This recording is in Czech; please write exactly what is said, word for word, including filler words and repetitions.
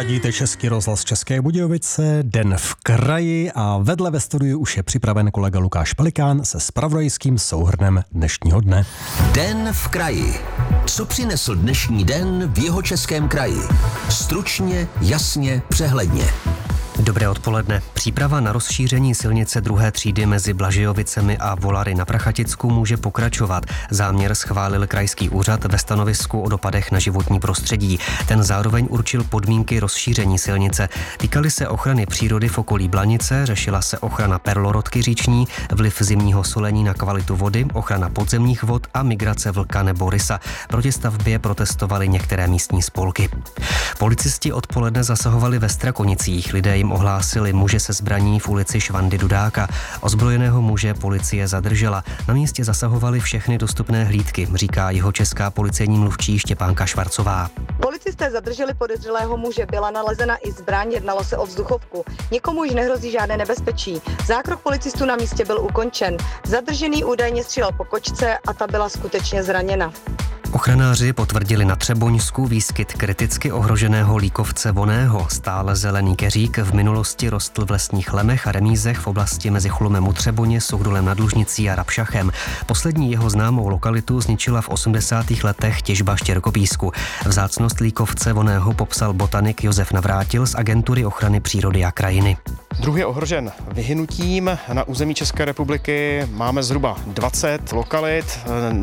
Ladíte Český rozhlas České Budějovice, Den v kraji a vedle ve studiu už je připraven kolega Lukáš Pelikán se zpravodajským souhrnem dnešního dne. Den v kraji. Co přinesl dnešní den v Jihočeském kraji? Stručně, jasně, přehledně. Dobré odpoledne. Příprava na rozšíření silnice druhé třídy mezi Blažejovicemi a Volary na Prachaticku může pokračovat. Záměr schválil krajský úřad ve stanovisku o dopadech na životní prostředí. Ten zároveň určil podmínky rozšíření silnice. Týkaly se ochrany přírody v okolí Blanice, řešila se ochrana perlorodky říční, vliv zimního solení na kvalitu vody, ochrana podzemních vod a migrace vlka nebo rysa. Proti stavbě protestovaly některé místní spolky. Policisti odpoledne zasahovali ve Strakonicích. Lidé jim ohlásili muže se zbraní v ulici Švandy Dudáka. Ozbrojeného muže policie zadržela. Na místě zasahovali všechny dostupné hlídky, říká jihočeská policejní mluvčí Štěpánka Švarcová. Policisté zadrželi podezřelého muže, byla nalezena i zbraň, jednalo se o vzduchovku. Nikomu již nehrozí žádné nebezpečí. Zákrok policistů na místě byl ukončen. Zadržený údajně střílel po kočce a ta byla skutečně zraněna. Ochranáři potvrdili na Třeboňsku výskyt kriticky ohroženého líkovce vonného. Stále zelený keřík v minulosti rostl v lesních lemech a remízech v oblasti mezi Chlumem u Třeboně, Suchdolem nad Lužnicí a Rabšachem. Poslední jeho známou lokalitu zničila v osmdesátých letech těžba štěrkopísku. Vzácnost líkovce vonného popsal botanik Josef Navrátil z Agentury ochrany přírody a krajiny. Druh je ohrožen vyhynutím. Na území České republiky máme zhruba dvacet lokalit.